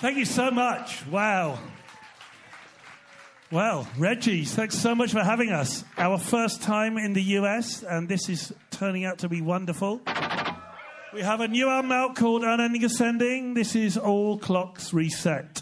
Thank you so much. Wow. Well, Reggie, thanks so much for having us. Our first time in the US, and this is turning out to be wonderful. We have a new album out called Unending Ascending. This is All Clocks Reset.